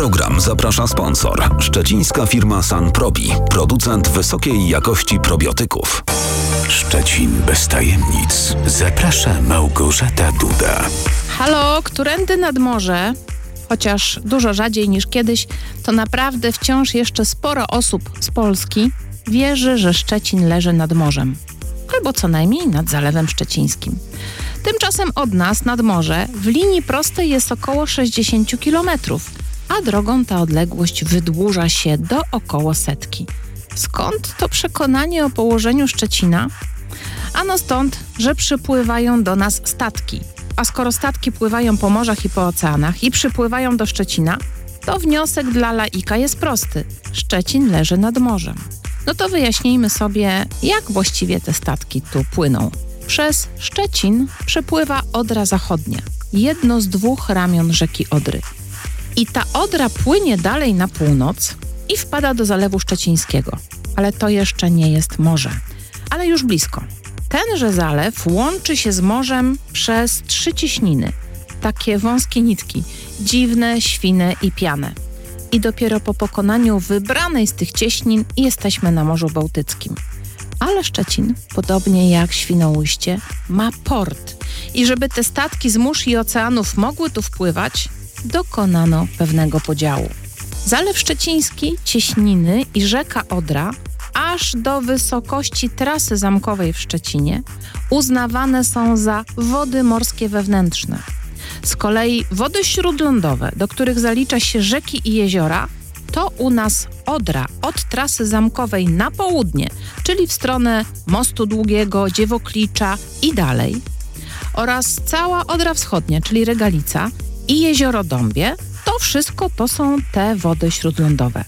program zaprasza sponsor. Szczecińska firma Sanprobi, producent wysokiej jakości probiotyków. Szczecin bez tajemnic. Zaprasza Małgorzata Duda. Halo, którędy nad morze? Chociaż dużo rzadziej niż kiedyś, to naprawdę wciąż jeszcze sporo osób z Polski wierzy, że Szczecin leży nad morzem. Albo co najmniej nad Zalewem Szczecińskim. Tymczasem od nas nad morze w linii prostej jest około 60 km, a drogą ta odległość wydłuża się do około 100. Skąd to przekonanie o położeniu Szczecina? Ano stąd, że przypływają do nas statki. A skoro statki pływają po morzach i po oceanach i przypływają do Szczecina, to wniosek dla laika jest prosty. Szczecin leży nad morzem. No to wyjaśnijmy sobie, jak właściwie te statki tu płyną. Przez Szczecin przepływa Odra Zachodnia, jedno z dwóch ramion rzeki Odry. I ta Odra płynie dalej na północ i wpada do Zalewu Szczecińskiego. Ale to jeszcze nie jest morze, ale już blisko. Tenże zalew łączy się z morzem przez 3 cieśniny, takie wąskie nitki, dziwne, świne i piane. I dopiero po pokonaniu wybranej z tych cieśnin jesteśmy na Morzu Bałtyckim. Ale Szczecin, podobnie jak Świnoujście, ma port. I żeby te statki z mórz i oceanów mogły tu wpływać, dokonano pewnego podziału. Zalew Szczeciński, cieśniny i rzeka Odra aż do wysokości trasy zamkowej w Szczecinie uznawane są za wody morskie wewnętrzne. Z kolei wody śródlądowe, do których zalicza się rzeki i jeziora, to u nas Odra od trasy zamkowej na południe, czyli w stronę Mostu Długiego, Dziewoklicza i dalej, oraz cała Odra Wschodnia, czyli Regalica i jezioro Dąbie, to wszystko to są te wody śródlądowe.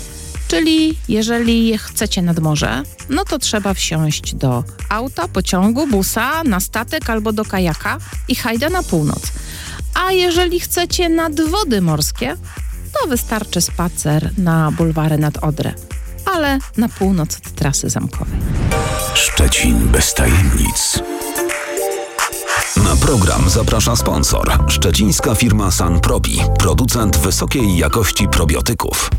Czyli jeżeli chcecie nad morze, no to trzeba wsiąść do auta, pociągu, busa, na statek albo do kajaka i hajda na północ. A jeżeli chcecie nad wody morskie, to wystarczy spacer na bulwary nad Odrę, ale na północ od trasy zamkowej. Szczecin bez tajemnic. Na program zaprasza sponsor. Szczecińska firma Sanprobi, producent wysokiej jakości probiotyków.